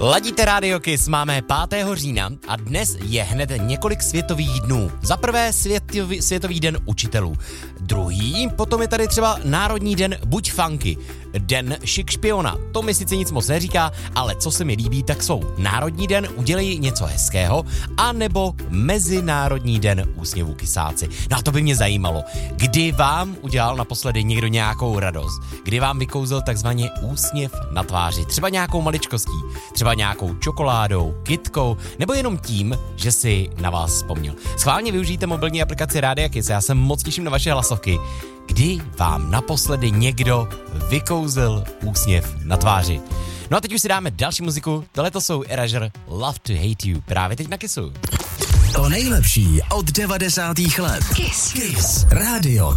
Ladíte Radio Kiss, máme 5. října a dnes je hned několik světových dnů. Za prvé světový den učitelů. Druhý, potom je tady třeba Národní den buď funky, den šik špiona. To mi sice nic moc neříká, ale co se mi líbí, tak jsou Národní den udělej něco hezkého a nebo Mezinárodní den úsměvu kysáci. No a to by mě zajímalo, kdy vám udělal naposledy někdo nějakou radost, kdy vám vykouzl takzvaně úsměv na tváři, třeba nějakou maličkostí, třeba nějakou čokoládou, kytkou, nebo jenom tím, že si na vás vzpomněl. Schválně využijte mobilní aplikaci Rádia Kiss, já se moc těším na vaše hlasovky. Kdy vám naposledy někdo vykouzl úsměv na tváři? No a teď už si dáme další muziku, tohle to jsou Erasure, Love to Hate You, právě teď na Kissu. To nejlepší od 90. let. Kiss. Kiss. Radio